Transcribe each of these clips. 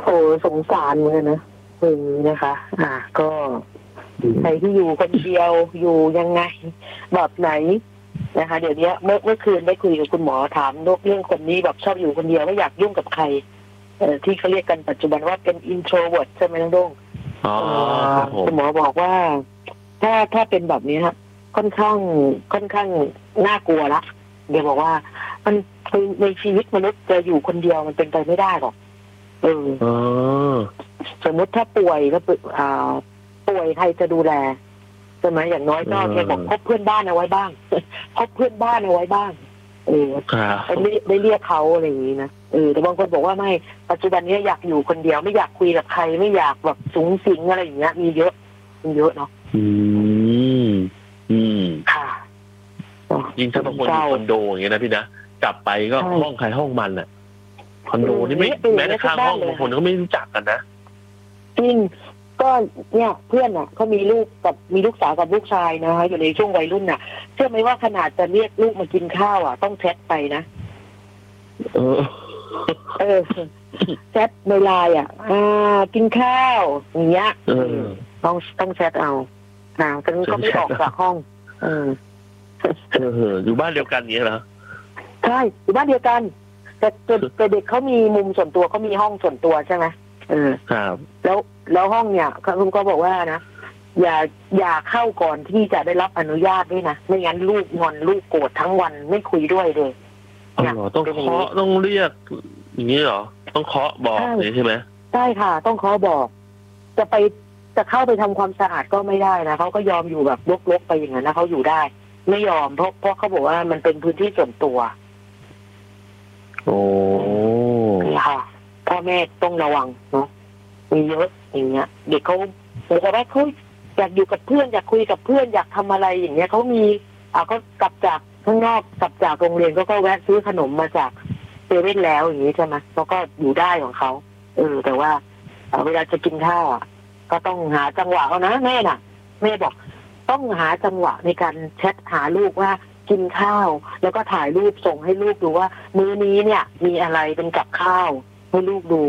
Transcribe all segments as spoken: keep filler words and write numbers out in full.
อ้สงสารเหมือนกันนะเรื่องนี้นะคะอ่าก็ใครที่อยู่คนเดียวอยู่ยังไงแบบไหนนะคะเดี๋ยวนี้เมื่อเมื่อคืนได้คุยกับคุณหมอถามเรื่องคนนี้แบบชอบอยู่คนเดียวไม่อยากยุ่งกับใครเอ่อที่เขาเรียกกันปัจจุบันว่าเป็น introvert ใช่ไหมน้องด้งอ๋อครับผมคุณหมอบอกว่าถ้าถ้าเป็นแบบนี้ครับค่อนข้างค่อนข้างน่ากลัวละเดี๋ยวบอกว่ามันในชีวิตมนุษย์จะอยู่คนเดียวมันเป็นไปไม่ได้หรอกเออสมมติถ้าป่วยก็อ่าป่วยใครจะดูแลใช่ไหมอย่างน้อยก็แกบอกพบเพื่อนบ้านเอาไว้บ้างพบเพื่อนบ้านเอาไว้บ้างเออได้ได้เรียกเขาอะไรอย่างนี้นะเออแต่บางคนบอกว่าไม่ปัจจุบันนี้อยากอยู่คนเดียวไม่อยากคุยกับใครไม่อยากแบบสูงสิงอะไรอย่างเงี้ยมีเยอะมีเยอะเนาะอืมอืมค่ะยิ่งถ้าบางคนอยู่คอนโดอย่างเงี้ยนะพี่นะกลับไปก็ห้องใครห้องมันอ่ะคอนโดนี่ไม่แม้แต่ข้างห้องบางคนก็ไม่รู้จักกันนะจริงก็เนี่ยเพื่อนอ่ะเขามีลูกกับมีลูกสาวกับลูกชายนะคะอยู่ในช่วงวัยรุ่นน่ะเชื่อไหมว่าขนาดจะเรียกลูกมากินข้าวอ่ะต้องแชทไปนะเออเออแชทในไลน์อ่ะอ่ากินข้าวอย่างเงี้ยต้องต้องแชทเอานางก็ก็ไม่ออกจากห้องเออเอออยู่บ้านเดียวกันเนี้ยเหรอใช่อยู่บ้านเดียวกันแต่แต่เด็กเขามีมุมส่วนตัวเขามีห้องส่วนตัวใช่ไหมเออครับแล้วแล้วห้องเนี่ยคุณก็บอกว่านะอย่าอย่าเข้าก่อนที่จะได้รับอนุญาตด้วยนะไม่งั้นลูกงอนลูกโกรธทั้งวันไม่คุยด้วยเลยอ๋อต้องเคาะต้องเรียกอย่างนี้เหรอต้องเคาะบอกเลยใช่ไหมใช่ค่ะต้องเคาะบอกจะไปจะเข้าไปทำความสะอาดก็ไม่ได้นะเขาก็ยอมอยู่แบบลกๆไปอย่างนั้นนะเขาอยู่ได้ไม่ยอมเพราะเพราะเขาบอกว่ามันเป็นพื้นที่ส่วนตัวโอ้ค่ะพ่อแม่ต้องระวังเนาะมีเยอะอย่างเงี้ยเด็กเขาเหมือนกับว่าเขาอยากอยู่กับเพื่อนอยากคุยกับเพื่อนอยากทำอะไรอย่างเงี้ยเขามีอ่าก็กลับจากข้างนอกกลับจากโรงเรียนก็ก็แวะซื้อขนมมาจากเซเว่นแล้วอย่างนี้ใช่ไหมเขาก็อยู่ได้ของเขาเออแต่ว่าเวลาจะกินข้าวอ่ะก็ต้องหาจังหวะเอานะแม่น่ะแม่บอกต้องหาจังหวะในการแชทหาลูกว่ากินข้าวแล้วก็ถ่ายรูปส่งให้ลูกดูว่ามื้อนี้เนี่ยมีอะไรเป็นกับข้าวให้ลูกดู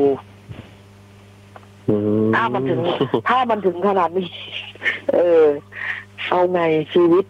ถ้ามันถึงถ้ามันถึงขนาดนี้เออเอาไงชีวิต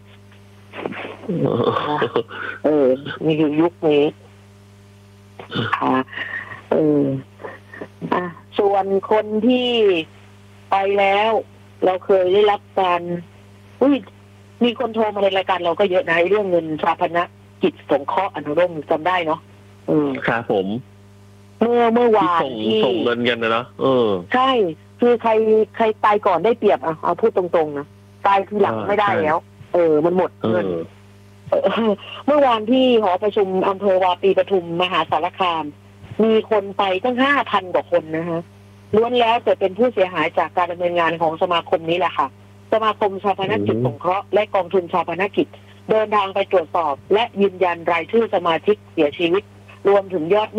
เออมีอยู่ยุคนี้ค่ะเอออ่ะส่วนคนที่ไปแล้วเราเคยได้รับการอุ้ยมีคนโทรมาในรายการเราก็เยอะนะเรื่องเงินชาปนกิจสงเคราะห์อนุโลมจำได้เนาะเออครับผมเมื่อเมื่อวานที่ส่งเงินกันนะเนาะเออใช่คือใครใครตายก่อนได้เปรียบอ่ะเอาพูดตรงๆนะตายทีหลังไม่ได้แล้วเออมันหมดเงินเมื่อวานที่หอประชุมอำเภอวาปีปทุมมหาสารคามมีคนไปตั้งห้าพันกว่าคนนะฮะล้วนแล้วแต่เป็นผู้เสียหายจากการดำเนินงานของสมาคมนี้แหละค่ะสมาคมชาปนกิจสงเคราะห์และกองทุนชาปนกิจเดินทางไปตรวจสอบและยืนยันรายชื่อสมาชิกเสียชีวิตรวมถึงยอด